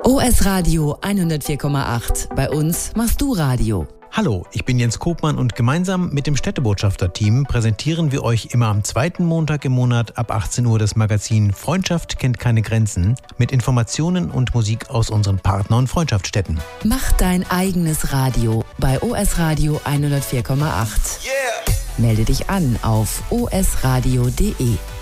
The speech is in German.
OS Radio 104,8. Bei uns machst du Radio. Hallo, ich bin Jens Kopmann und gemeinsam mit dem Städtebotschafter-Team präsentieren wir euch immer am zweiten Montag im Monat ab 18 Uhr das Magazin Freundschaft kennt keine Grenzen mit Informationen und Musik aus unseren Partner- und Freundschaftsstädten. Mach dein eigenes Radio bei OS Radio 104,8. Yeah. Melde dich an auf osradio.de.